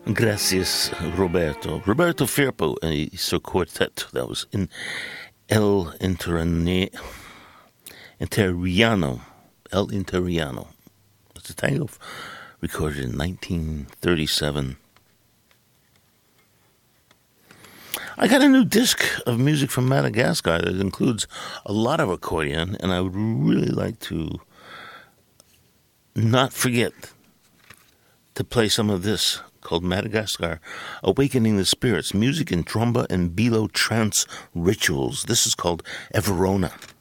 Gracias, Roberto. Roberto Firpo and his quartet. That was in El Interiano. El Interiano. It's a tango recorded in 1937. I got a new disc of music from Madagascar that includes a lot of accordion, and I would really like to not forget to play some of this called Madagascar, Awakening the Spirits, music in tromba and bilo trance rituals. This is called Everona.